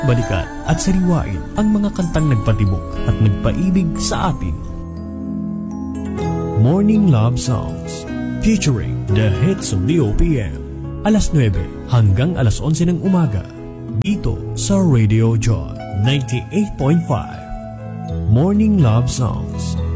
Balikan at sariwain ang mga kantang nagpatibok at nagpaibig sa atin. Morning Love Songs featuring the hits of the OPM. Alas 9 hanggang alas 11 ng umaga dito sa Radio Joy 98.5. Morning Love Songs.